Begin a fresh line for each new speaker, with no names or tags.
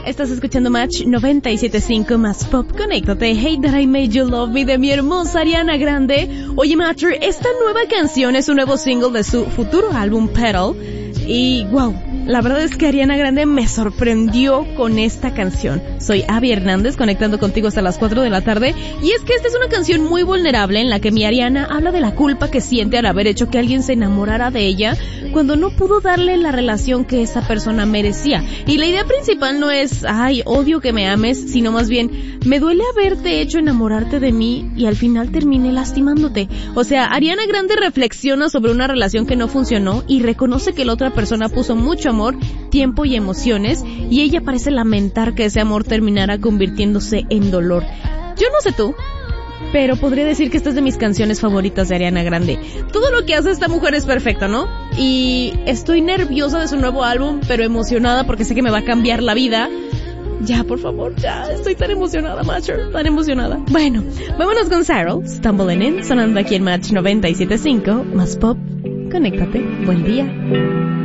Estás escuchando Match 97.5 más pop. Conéctate. Hate That I Made You Love Me de mi hermosa Ariana Grande. Oye, Matcher, esta nueva canción es un nuevo single de su futuro álbum Petal. Y wow, la verdad es que Ariana Grande me sorprendió con esta canción. Soy Abby Hernández, conectando contigo hasta las 4 de la tarde. Y es que esta es una canción muy vulnerable en la que mi Ariana habla de la culpa que siente al haber hecho que alguien se enamorara de ella cuando no pudo darle la relación que esa persona merecía. Y la idea principal no es, ay, odio que me ames, sino más bien, me duele haberte hecho enamorarte de mí y al final terminé lastimándote. O sea, Ariana Grande reflexiona sobre una relación que no funcionó y reconoce que la otra persona puso mucho amor, tiempo y emociones, y ella parece lamentar que ese amor terminara convirtiéndose en dolor. Yo no sé tú, pero podría decir que esta es de mis canciones favoritas de Ariana Grande. Todo lo que hace esta mujer es perfecto, ¿no? Y estoy nerviosa de su nuevo álbum, pero emocionada porque sé que me va a cambiar la vida. Ya, por favor, ya, estoy tan emocionada, Matcher, tan emocionada. Bueno, vámonos con Sarah, Stumbling In, sonando aquí en Match 97.5, más pop. Conéctate, buen día.